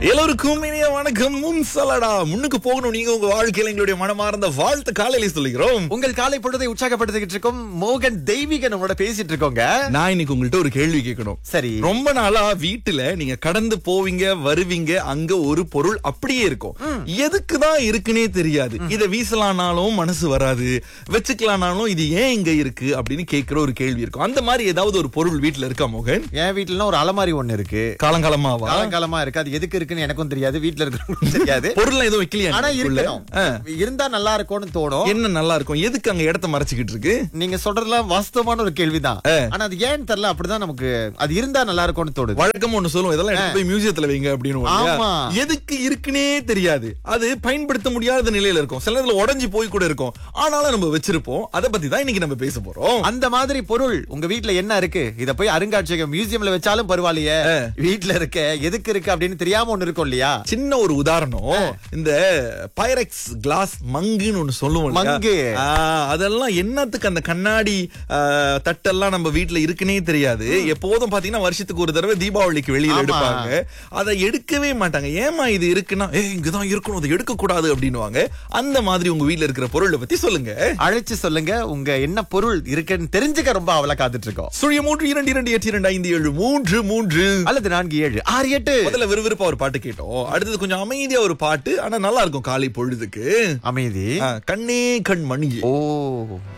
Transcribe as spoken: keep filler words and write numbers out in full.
எல்லோருக்கும் இனிய வணக்கம். முன் சலடா முன்னுக்கு போகணும். நீங்க உங்க வாழ்க்கையில எங்களுடைய மனமார்ந்த வாழ்த்து காலையில சொல்லிக்கிறோம். உங்கள் காலை பொழுதை உற்சாகப்படுத்திக்கிட்டு இருக்கோம். மோகன் தெய்வீக நம்மளோட பேசிட்டு இருக்கோங்க. நான் இன்னைக்கு உங்கள்ட்ட ஒரு கேள்வி கேட்கணும். சரி. ரொம்ப நாளா வீட்டுல நீங்க கடந்து போவீங்க வருவீங்க, அங்க ஒரு பொருள் அப்படியே இருக்கும். எதுக்குதான் இருக்குன்னே தெரியாது. இத வீசலானாலும் மனசு வராது, வச்சுக்கலானாலும் இது ஏன் இங்க இருக்கு அப்படின்னு கேட்கிற ஒரு கேள்வி இருக்கும். அந்த மாதிரி ஏதாவது ஒரு பொருள் வீட்டுல இருக்கா மோகன்? என் வீட்டுல ஒரு அலமாரி ஒண்ணு இருக்கு. காலங்காலமாவா? காலங்காலமா இருக்கு. அது எதுக்கு இருக்குன்னு எனக்கும் தெரியாது, வீட்டுல இருக்கிறவங்களுக்கும் தெரியாது. பொருள் எதுவும் வைக்கலையா? ஆனா இருக்கணும், இருந்தா நல்லா இருக்கும்னு தோணும். என்ன நல்லா இருக்கும்? எதுக்கு அங்க இடத்த மறைச்சுக்கிட்டு இருக்கு? நீங்க சொல்றதுலாம் வாஸ்தவமான ஒரு கேள்விதான். ஆனா அது ஏன்னு தெரியல, அப்படிதான் நமக்கு அது இருந்தா நல்லா இருக்கும்னு தோணுது. வழக்கம் ஒண்ணு சொல்லுவோம், இதெல்லாம் எடுத்து போய் மியூசியத்துல வைங்க அப்படின்னு. ஆமா. எதுக்கு இருக்குன்னே தெரியாது, அது பயன்படுத்த முடியாத நிலையில இருக்கும். சில நேரத்துல உடைஞ்சு போய் கூட இருக்கும், ஆனாலும் நம்ம வச்சிருப்போம். அதை பத்தி தான் இன்னைக்கு நம்ம பேச போறோம். அந்த மாதிரி பொருள் உங்க வீட்டுல என்ன இருக்கு? இத போய் அருங்காட்சியகம் மியூசியம்ல வச்சாலும் பரவாயில்லையே, வீட்டுல இருக்க எதுக்கு இருக்கு அப்படின்னு தெரியாம ஒண்ணு இருக்கும் இல்லையா? சின்ன ஒரு உதாரணம், இந்த பைரெக்ஸ் கிளாஸ் மங்குன்னு ஒண்ணு சொல்லுவோம். மங்கு அதெல்லாம் என்னத்துக்கு அந்த கண்ணாடி தட்டெல்லாம் நம்ம வீட்டுல இருக்குன்னே தெரியாது. எப்போதும் பாத்தீங்கன்னா வருஷத்துக்கு ஒரு தடவை தீபாவளிக்கு வெளியில எடுப்பாங்க. அதை எடுக்கவே மாட்டாங்க. ஏமா இது இருக்குன்னா, ஏ இங்கதான் இருக்கணும், அதை எடுக்க கூடாது அப்படின்னுவாங்க. அந்த மாதிரி உங்க வீட்டுல இருக்கிற பொருளை பத்தி சொல்லுங்க, அழைச்சு சொல்லுங்க. உங்க என்ன பொருள் இருக்குன்னு தெரிஞ்சுக்க ரொம்ப அவளை காத்துட்டு இருக்கோம். சுழிய மூன்று இரண்டு இரண்டு எட்டு இரண்டு ஐந்து ஏழு மூன்று மூன்று அல்லது நான்கு ஏழு ஆறு எட்டு. முதல்ல விறுவிறுப்பா ஒரு பாட்டு கேட்டோம். அடுத்தது கொஞ்சம் அமைதியா ஒரு பாட்டு, ஆனா நல்லா இருக்கும் காலை பொழுதுக்கு. அமைதி. கண்ணே கண் மணி. ஓ